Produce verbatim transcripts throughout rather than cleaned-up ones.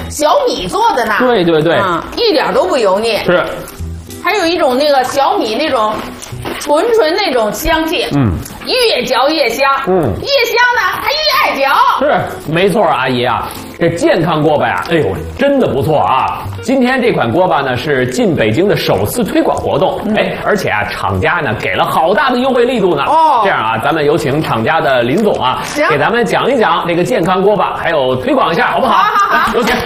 小米做的呢。 对对对， 嗯，一点都不油腻。 是。 还有一种那个小米那种纯纯那种香气，嗯，越嚼越香，嗯，越香呢还越爱嚼。 是，没错，阿姨啊，这健康锅巴呀，哎呦，真的不错啊！今天这款锅巴呢是进北京的首次推广活动，嗯、哎，而且啊，厂家呢给了好大的优惠力度呢。哦，这样啊，咱们有请厂家的林总啊，给咱们讲一讲这个健康锅巴，还有推广一下，好不好？ 好好好， 有请。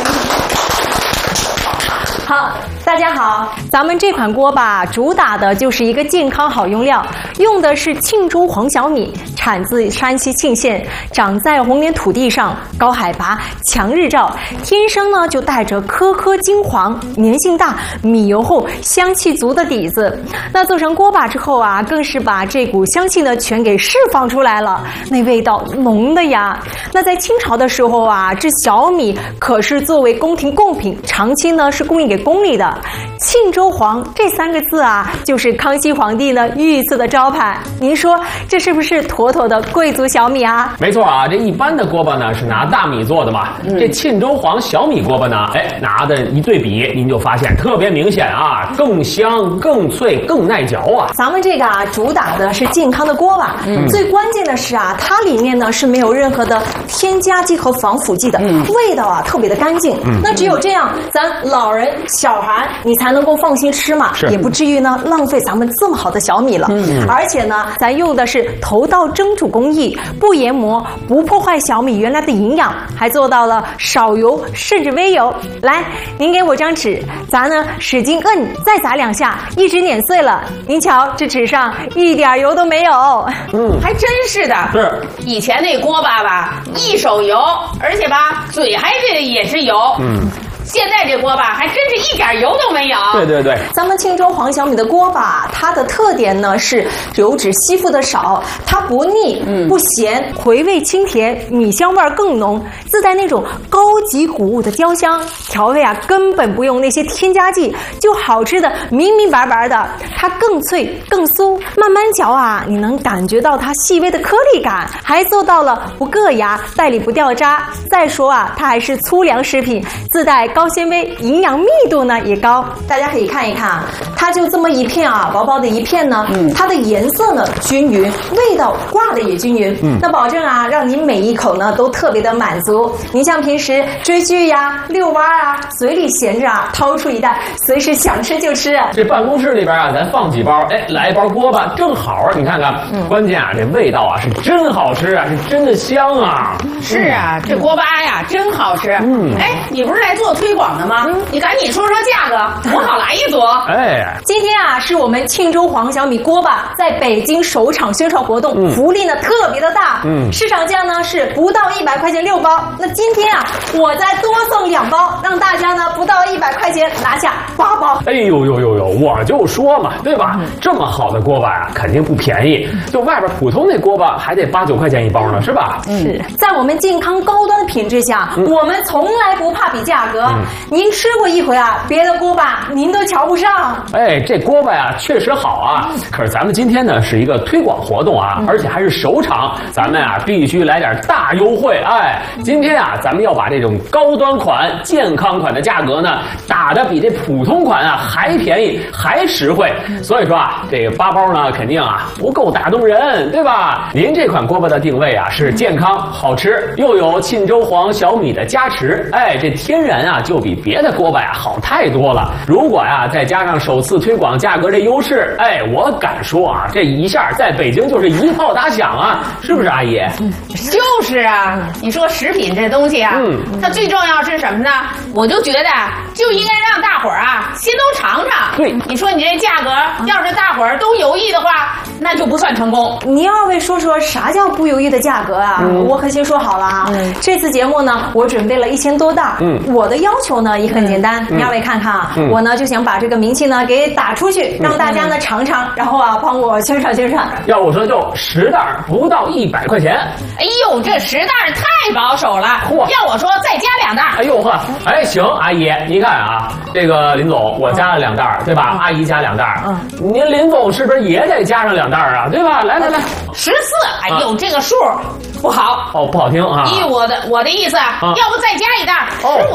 好，大家好，咱们这款锅巴主打的就是一个健康好用料，用的是庆州黄小米，产自山西沁县，长在红莲土地上，高海拔，强日照，天生呢就带着颗颗金黄、粘性大、米油厚、香气足的底子。那做成锅巴之后啊，更是把这股香气呢全给释放出来了，那味道浓的呀。那在清朝的时候啊，这小米可是作为宫廷贡品，长期呢是供应给宫里的。庆州黄这三个字啊，就是康熙皇帝呢御赐的招牌。您说这是不是妥妥的贵族小米啊？ 没错啊，这一般的锅巴呢是拿大米做的嘛，嗯、这庆州黄小米锅巴呢，哎，拿的一对比，您就发现特别明显啊，更香、更脆、更耐嚼啊。 咱们这个啊，主打的是健康的锅巴，嗯、最关键的是啊，它里面呢是没有任何的添加剂和防腐剂的，嗯、味道啊特别的干净。嗯、那只有这样，咱老人、小孩你才能够放心吃嘛，也不至于呢浪费咱们这么好的小米了。嗯、而且呢，咱用的是头道蒸煮工艺，不研磨，不破坏小米原来的营养，还做到了少油甚至微油。来，您给我张纸，咱呢使劲摁，再砸两下，一直碾碎了。您瞧，这纸上一点油都没有。 嗯，还真是的。是，以前那锅巴吧，一手油，而且吧，嘴还得也是油。嗯。现在这锅巴还真是一点油都没有。 对对对， 咱们庆州黄小米的锅巴，它的特点呢是油脂吸附的少，它不腻、嗯、不咸，回味清甜，米香味更浓，自带那种高级谷物的焦香，调味啊根本不用那些添加剂，就好吃的明明白白的。它更脆更酥，慢慢嚼啊，你能感觉到它细微的颗粒感，还做到了不硌牙，袋里不掉渣。再说啊，它还是粗粮食品，自带高纤维，营养密度呢也高。大家可以看一看啊，它就这么一片啊，薄薄的一片呢，嗯、它的颜色呢均匀，味道挂的也均匀，嗯、那保证啊，让您每一口呢都特别的满足。您像平时追剧呀、遛弯啊，嘴里闲着啊，掏出一袋，随时想吃就吃。 这办公室里边啊，咱放几包，哎，来一包锅巴正好。你看看，嗯、关键啊，这味道啊是真好吃啊，是真的香啊。 是啊，这锅巴呀真好吃。嗯，哎，你不是来做推广的吗？嗯、你赶紧说说价格，我好来一组。 哎，今天啊是我们庆州黄小米锅巴在北京首场宣传活动，嗯、福利呢特别的大。嗯，市场价呢是不到一百块钱六包，那今天啊我再多送两包，让大家呢不到一百块钱拿下八包。 哎呦呦呦呦，我就说嘛，对吧？嗯、这么好的锅巴呀，肯定不便宜。就外边普通那锅巴还得八九块钱一包呢，是吧？ 嗯、是在我们健康高端的品质下，嗯、我们从来不怕比价格。嗯、您吃过一回啊，别的锅巴您都瞧不上。 哎，这锅巴呀确实好啊，嗯、可是咱们今天呢是一个推广活动啊，嗯、而且还是首场，咱们啊必须来点大优惠。哎，今天啊咱们要把这种高端款、健康款的价格呢打得比这普通款啊还便宜、还实惠。所以说啊，这个八包呢肯定啊不够打动人，对吧？您这款锅巴的定位啊是健康、好吃，又有庆州黄小米的加持，哎，这天然啊就比别的锅巴呀好太多了。如果呀再加上首次推广价格这优势，哎，我敢说啊，这一下在北京就是一炮打响啊，是不是阿姨？ 嗯、就是啊，你说食品这东西啊，嗯，它最重要是什么呢？我就觉得就应该让大伙儿啊先都尝尝。对，你说你这价格，要是大伙儿都犹豫的话，那就不算成功。 您二位说说啥叫不犹豫的价格啊？嗯、我可先说好了啊，嗯、这次节目呢，我准备了一千多袋。嗯，我的要求呢也很简单，您二位看看啊，嗯、我呢就想把这个名气呢给打出去，让大家呢尝尝，然后啊帮我宣传宣传。 要我说就十袋不到一百块钱。 哎呦，这十袋太保守了。嚯！要我说再加两袋。 哎呦呵，哎行，阿姨，您看啊，这个林总我加了两袋，对吧？嗯、阿姨加两袋，嗯，您林总是不是也得加上两袋啊？对吧？来来来， 十四。哎呦，啊、这个数不好。 哦，不好听啊。 依我的我的意思，啊、要不再加一袋。哦。